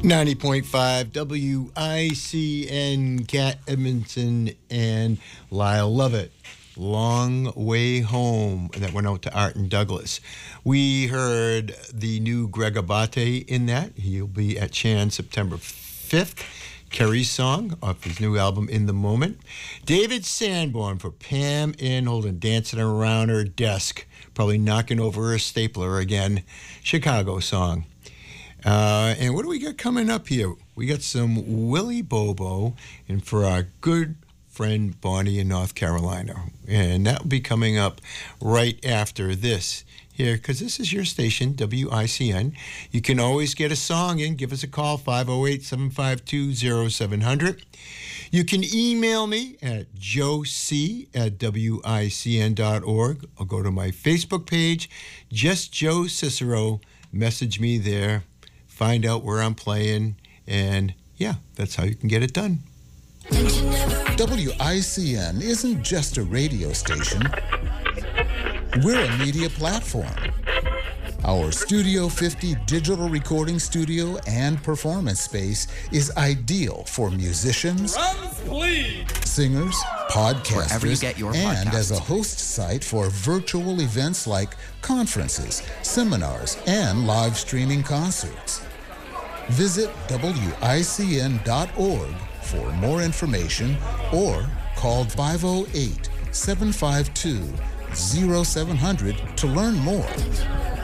90.5 WICN, Cat Edmonton and Lyle Lovett. Long Way Home. And that went out to Art and Douglas. We heard the new Greg Abate in that. He'll be at Chan September 5th. Kerry's song off his new album, In the Moment. David Sanborn for Pam Inholden, dancing around her desk, probably knocking over her stapler again. Chicago song. And what do we got coming up here? We got some Willie Bobo, and for our good friend Bonnie in North Carolina. And that will be coming up right after this here, because this is your station, WICN. You can always get a song in. Give us a call, 508-752-0700. You can email me at joec@wicn.org. I'll go to my Facebook page, Just Joe Cicero. Message me there. Find out where I'm playing. And, yeah, that's how you can get it done. WICN isn't just a radio station. We're a media platform. Our Studio 50 digital recording studio and performance space is ideal for musicians, singers, podcasters, and as a host site for virtual events like conferences, seminars, and live streaming concerts. Visit WICN.org for more information or call 508-752-0700 to learn more.